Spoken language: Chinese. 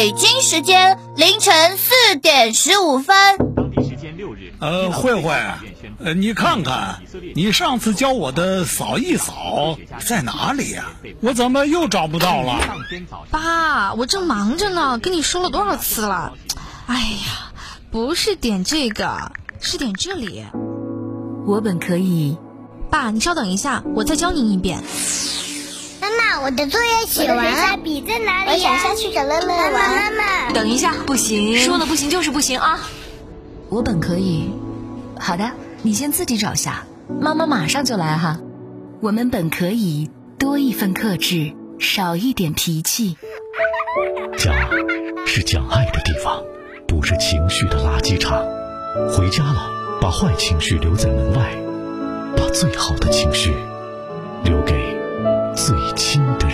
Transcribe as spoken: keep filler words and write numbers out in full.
北京时间凌晨四点十五分。 呃，慧慧，呃，你看看，你上次教我的扫一扫在哪里呀？我怎么又找不到了？ 爸，我正忙着呢，跟你说了多少次了？哎呀，不是点这个，是点这里。 我本可以。 爸，你稍等一下，我再教你一遍。 妈妈，我的作业写完了，笔在哪里？我想下去找乐乐玩。妈妈， 等一下，不行，说了不行就是不行啊！我本可以。好的，你先自己找下，妈妈马上就来哈。我们本可以多一份克制，少一点脾气。 家是讲爱的地方，不是情绪的垃圾场。回家了，把坏情绪留在门外，把最好的情绪留给最亲的